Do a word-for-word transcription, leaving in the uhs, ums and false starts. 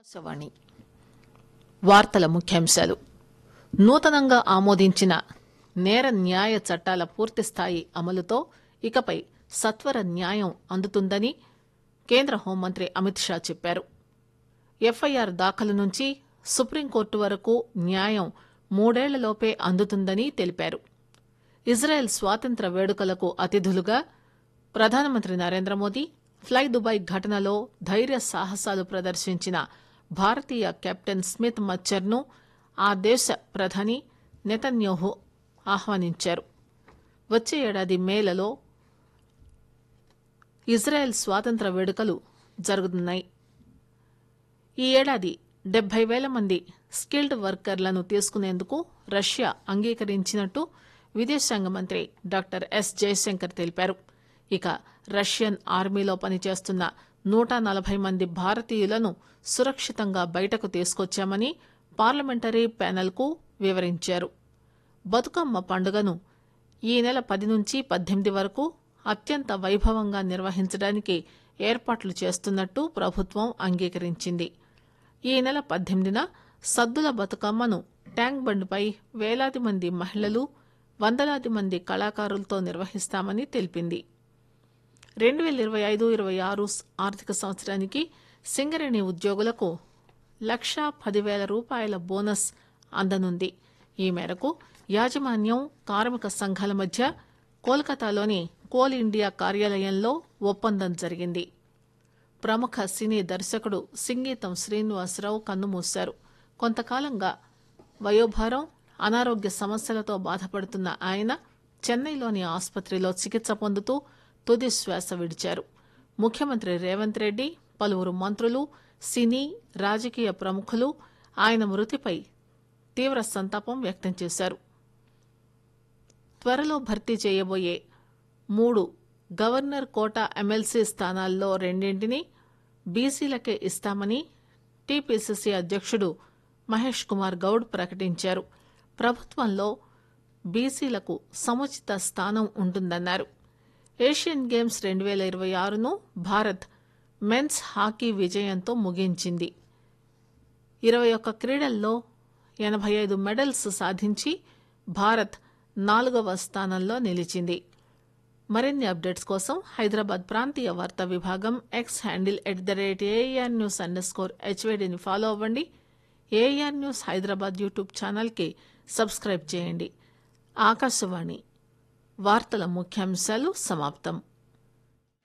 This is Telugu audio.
ఆకాశవాణి వార్తల ముఖ్యాంశాలు. నూతనంగా ఆమోదించిన నేర న్యాయ చట్టాల పూర్తిస్థాయి అమలుతో ఇకపై సత్వర న్యాయం అందుతుందని కేంద్ర హోంమంత్రి అమిత్ షా చెప్పారు. ఎఫ్ఐఆర్ దాఖలు నుంచి సుప్రీంకోర్టు వరకు న్యాయం మూడేళ్లలోపే అందుతుందని తెలిపారు. ఇజ్రాయెల్ స్వాతంత్ర్య వేడుకలకు అతిథులుగా ప్రధానమంత్రి నరేంద్ర మోదీ, ఫ్లై దుబాయ్ ఘటనలో ధైర్య సాహసాలు ప్రదర్శించిన భారతీయ కెప్టెన్ స్మిత్ మచ్చర్ను ఆ దేశ ప్రధాని నెతన్యాహు ఆహ్వానించారు. వచ్చే ఏడాది మేలలో ఇజ్రాయెల్ స్వాతంత్ర్య వేడుకలు జరుగుతున్నాయి. ఈ ఏడాది డెబ్బై వేల మంది స్కిల్డ్ వర్కర్లను తీసుకునేందుకు రష్యా అంగీకరించినట్టు విదేశాంగ మంత్రి డాక్టర్ ఎస్ జయశంకర్ తెలిపారు. ఇక రష్యన్ ఆర్మీలో పనిచేస్తున్న నూట నలభై మంది భారతీయులను సురక్షితంగా బయటకు తీసుకొచ్చామని పార్లమెంటరీ ప్యానెల్కు వివరించారు. బతుకమ్మ పండుగను ఈ నెల పది నుంచి పద్దెనిమిది వరకు అత్యంత వైభవంగా నిర్వహించడానికి ఏర్పాట్లు చేస్తున్నట్టు ప్రభుత్వం అంగీకరించింది. ఈ నెల పద్దెనిమిదిన సద్దుల బతుకమ్మను ట్యాంక్ బండ్పై వేలాది మంది మహిళలు, వందలాది మంది కళాకారులతో నిర్వహిస్తామని తెలిపింది. రెండు వేల ఇరవై ఐదు ఇరవై ఆరు ఆర్థిక సంవత్సరానికి సింగరేణి ఉద్యోగులకు లక్షా పదివేల రూపాయల బోనస్ అందనుంది. ఈ మేరకు యాజమాన్యం, కార్మిక సంఘాల మధ్య కోల్కతాలోని కోల్ ఇండియా కార్యాలయంలో ఒప్పందం జరిగింది. ప్రముఖ సినీ దర్శకుడు సింగీతం శ్రీనివాసరావు కన్నుమూశారు. కొంతకాలంగా వయోభారం, అనారోగ్య సమస్యలతో బాధపడుతున్న ఆయన చెన్నైలోని ఆసుపత్రిలో చికిత్స పొందుతూ తుది శ్వాస విడిచారు. ముఖ్యమంత్రి రేవంత్ రెడ్డి, పలువురు మంత్రులు, సినీ, రాజకీయ ప్రముఖులు ఆయన మృతిపై తీవ్ర సంతాపం వ్యక్తం చేశారు. త్వరలో భర్తీ చేయబోయే మూడు గవర్నర్ కోటా ఎమ్మెల్సీ స్థానాల్లో రెండింటిని బీసీలకే ఇస్తామని టీపీసీసీ అధ్యక్షుడు మహేష్ కుమార్ గౌడ్ ప్రకటించారు. ప్రభుత్వంలో బీసీలకు సముచిత స్థానం ఉంటుందన్నారు. ఏషియన్ గేమ్స్ రెండు వేల ఇరవై ఆరును భారత్ మెన్స్ హాకీ విజయంతో ముగించింది. ఇరవై ఒక్క క్రీడల్లో ఎనభై ఐదు మెడల్స్ సాధించి భారత్ నాలుగవ స్థానంలో నిలిచింది. మరిన్ని అప్డేట్స్ కోసం హైదరాబాద్ ప్రాంతీయ వార్తా విభాగం X handle at the rate AR news under score హెచ్వేడిని follow అవ్వండి. ఏఆర్ న్యూస్ హైదరాబాద్ యూట్యూబ్ ఛానల్కి సబ్స్క్రైబ్ చేయండి. ఆకాశవాణి వార్తల ముఖ్యాంశాలు సమాప్తం.